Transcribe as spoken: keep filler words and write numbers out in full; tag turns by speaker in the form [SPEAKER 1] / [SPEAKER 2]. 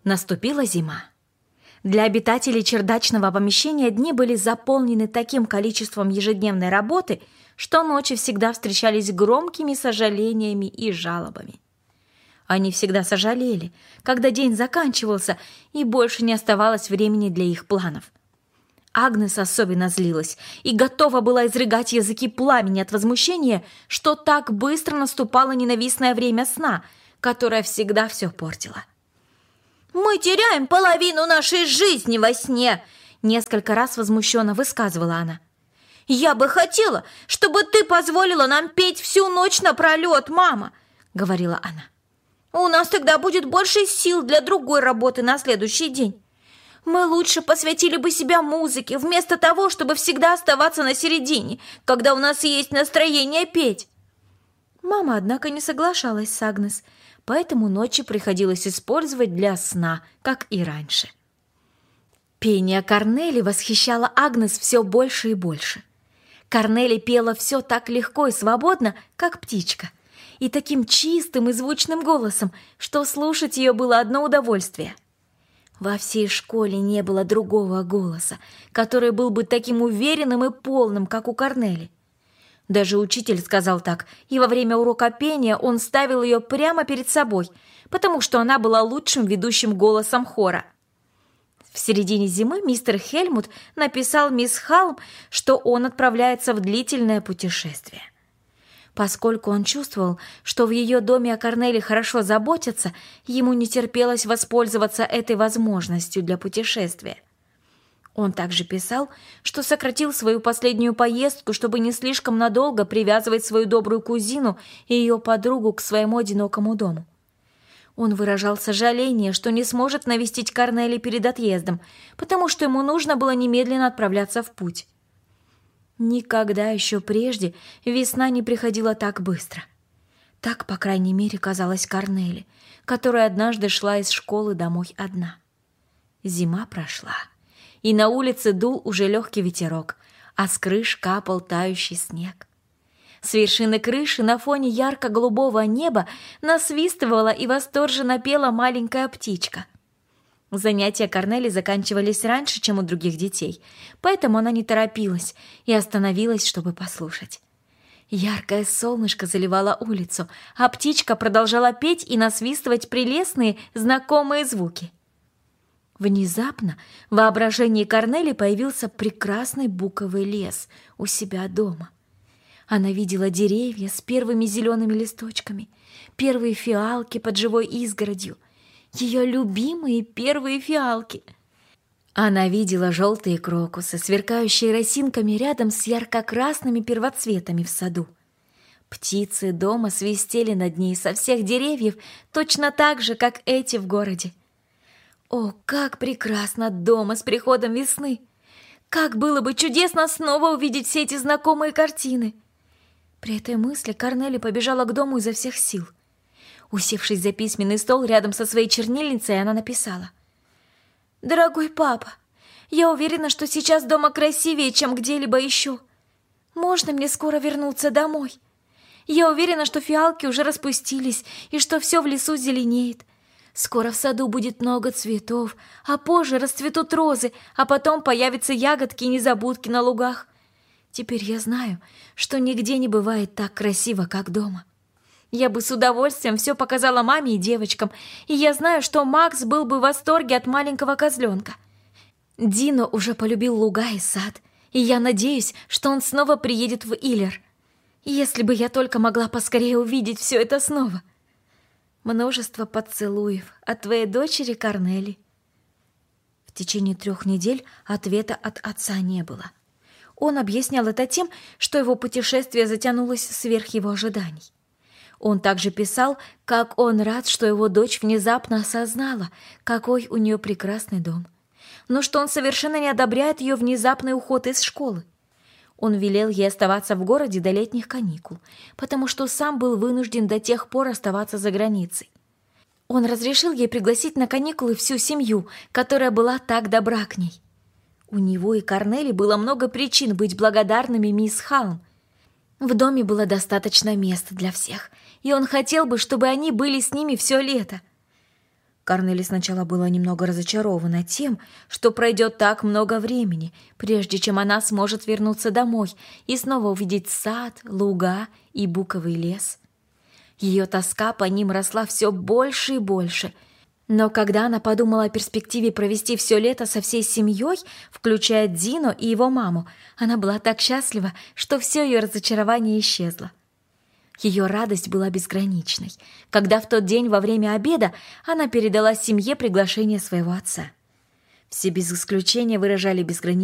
[SPEAKER 1] Наступила зима. Для обитателей чердачного помещения дни были заполнены таким количеством ежедневной работы, что ночи всегда встречались громкими сожалениями и жалобами. Они всегда сожалели, когда день заканчивался и больше не оставалось времени для их планов. Агнес особенно злилась и готова была изрыгать языки пламени от возмущения, что так быстро наступало ненавистное время сна, которое всегда все портило.
[SPEAKER 2] «Мы теряем половину нашей жизни во сне!»
[SPEAKER 1] Несколько раз возмущенно высказывала она.
[SPEAKER 2] «Я бы хотела, чтобы ты позволила нам петь всю ночь напролет, мама!» — говорила она. «У нас тогда будет больше сил для другой работы на следующий день. Мы лучше посвятили бы себя музыке, вместо того, чтобы всегда оставаться на середине, когда у нас есть настроение петь».
[SPEAKER 1] Мама, однако, не соглашалась с Агнес, поэтому ночи приходилось использовать для сна, как и раньше. Пение Корнели восхищало Агнес все больше и больше. Корнели пела все так легко и свободно, как птичка, и таким чистым и звучным голосом, что слушать ее было одно удовольствие. Во всей школе не было другого голоса, который был бы таким уверенным и полным, как у Корнели. Даже учитель сказал так, и во время урока пения он ставил ее прямо перед собой, потому что она была лучшим ведущим голосом хора. В середине зимы мистер Хельмут написал мисс Халм, что он отправляется в длительное путешествие. Поскольку он чувствовал, что в ее доме о Корнели хорошо заботятся, ему не терпелось воспользоваться этой возможностью для путешествия. Он также писал, что сократил свою последнюю поездку, чтобы не слишком надолго привязывать свою добрую кузину и ее подругу к своему одинокому дому. Он выражал сожаление, что не сможет навестить Корнели перед отъездом, потому что ему нужно было немедленно отправляться в путь. Никогда еще прежде весна не приходила так быстро. Так, по крайней мере, казалось Корнели, которая однажды шла из школы домой одна. Зима прошла, и на улице дул уже легкий ветерок, а с крыш капал тающий снег. С вершины крыши на фоне ярко-голубого неба насвистывала и восторженно пела маленькая птичка. Занятия Корнели заканчивались раньше, чем у других детей, поэтому она не торопилась и остановилась, чтобы послушать. Яркое солнышко заливало улицу, а птичка продолжала петь и насвистывать прелестные, знакомые звуки. Внезапно в воображении Корнели появился прекрасный буковый лес у себя дома. Она видела деревья с первыми зелеными листочками, первые фиалки под живой изгородью, ее любимые первые фиалки. Она видела желтые крокусы, сверкающие росинками рядом с ярко-красными первоцветами в саду. Птицы дома свистели над ней со всех деревьев, точно так же, как эти в городе. О, как прекрасно дома с приходом весны! Как было бы чудесно снова увидеть все эти знакомые картины! При этой мысли Корнели побежала к дому изо всех сил. Усевшись за письменный стол рядом со своей чернильницей, она написала: «Дорогой папа, я уверена, что сейчас дома красивее, чем где-либо еще. Можно мне скоро вернуться домой? Я уверена, что фиалки уже распустились и что все в лесу зеленеет. Скоро в саду будет много цветов, а позже расцветут розы, а потом появятся ягодки и незабудки на лугах. Теперь я знаю, что нигде не бывает так красиво, как дома. Я бы с удовольствием все показала маме и девочкам, и я знаю, что Макс был бы в восторге от маленького козленка. Дино уже полюбил луга и сад, и я надеюсь, что он снова приедет в Иллер. Если бы я только могла поскорее увидеть все это снова. Множество поцелуев от твоей дочери Корнели». В течение трех недель ответа от отца не было. Он объяснял это тем, что его путешествие затянулось сверх его ожиданий. Он также писал, как он рад, что его дочь внезапно осознала, какой у нее прекрасный дом, но что он совершенно не одобряет ее внезапный уход из школы. Он велел ей оставаться в городе до летних каникул, потому что сам был вынужден до тех пор оставаться за границей. Он разрешил ей пригласить на каникулы всю семью, которая была так добра к ней. У него и Корнели было много причин быть благодарными мисс Халм. В доме было достаточно места для всех, и он хотел бы, чтобы они были с ними все лето. Корнели сначала была немного разочарована тем, что пройдет так много времени, прежде чем она сможет вернуться домой и снова увидеть сад, луга и буковый лес. Ее тоска по ним росла все больше и больше. Но когда она подумала о перспективе провести все лето со всей семьей, включая Дино и его маму, она была так счастлива, что все ее разочарование исчезло. Ее радость была безграничной, когда в тот день во время обеда она передала семье приглашение своего отца. Все без исключения выражали безграничную